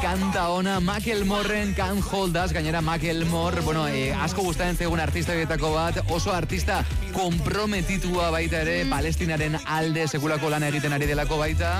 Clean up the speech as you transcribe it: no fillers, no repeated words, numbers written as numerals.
kanta ona, Macklemoreren Can't Hold Us, gainera Macklemore, asko gustatzen zaigun artista bietako bat, oso artista komprometitua baita ere, Palestinaren alde sekulako lan egiten ari delako baita.